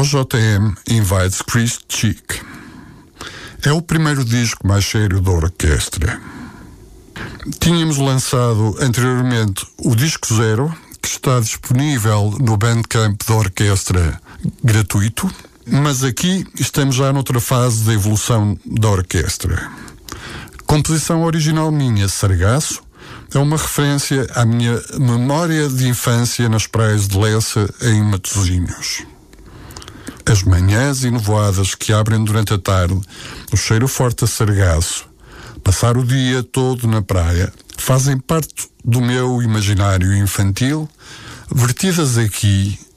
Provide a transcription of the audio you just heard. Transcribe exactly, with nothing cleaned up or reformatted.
O J M Invites Chris Cheek. É o primeiro disco mais sério da orquestra. Tínhamos lançado anteriormente o disco Zero, que está disponível no Bandcamp da orquestra gratuito, mas aqui estamos já noutra fase da evolução da orquestra. Composição original minha, Sargaço, é uma referência à minha memória de infância nas praias de Lessa, em Matosinhos. As manhãs enovoadas que abrem durante a tarde, o cheiro forte a sargaço, passar o dia todo na praia, fazem parte do meu imaginário infantil, vertidas aqui